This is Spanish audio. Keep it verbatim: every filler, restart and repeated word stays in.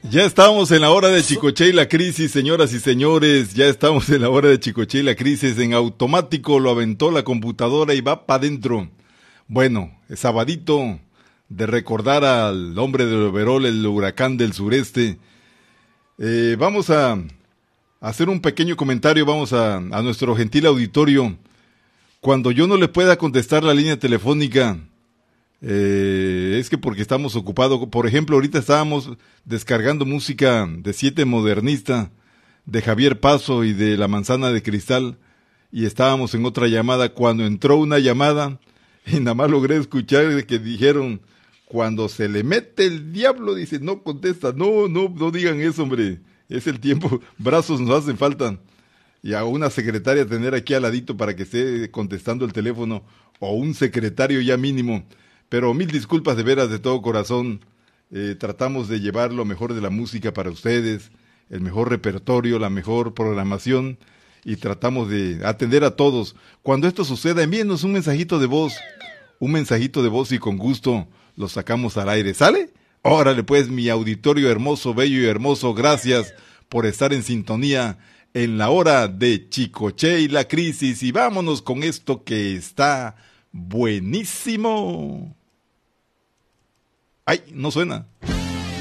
Ya estamos en la hora de Chicoche y la crisis, señoras y señores. Ya estamos en la hora de Chicoche y la crisis. En automático lo aventó la computadora y va para adentro. Bueno, es sabadito de recordar al hombre del overol, el huracán del sureste. Eh, vamos a hacer un pequeño comentario, vamos a, a nuestro gentil auditorio. Cuando yo no le pueda contestar la línea telefónica, eh, es que porque estamos ocupados. Por ejemplo, ahorita estábamos descargando música de Siete Modernista, de Javier Paso y de La Manzana de Cristal, y estábamos en otra llamada cuando entró una llamada y nada más logré escuchar que dijeron: cuando se le mete el diablo, dice, no contesta. No, no, no digan eso, hombre, es el tiempo, brazos nos hacen falta. Y a una secretaria tener aquí al ladito para que esté contestando el teléfono, o un secretario ya mínimo. Pero mil disculpas de veras, de todo corazón. Eh, tratamos de llevar lo mejor de la música para ustedes, el mejor repertorio, la mejor programación, y tratamos de atender a todos. Cuando esto suceda, envíenos un mensajito de voz, un mensajito de voz y con gusto lo sacamos al aire. ¿Sale? Órale pues, mi auditorio hermoso, bello y hermoso, gracias por estar en sintonía en la hora de Chicoche y la crisis. Y vámonos con esto que está buenísimo. Ay, no suena.